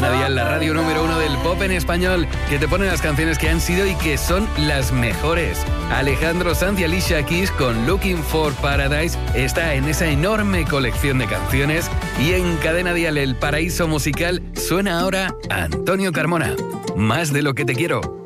Cadena Dial, la radio número 1 del pop en español, que te pone las canciones que han sido y que son las mejores. Alejandro Sanz y Alicia Keys con Looking for Paradise está en esa enorme colección de canciones, y en Cadena Dial, el paraíso musical, suena ahora Antonio Carmona. Más de lo que te quiero.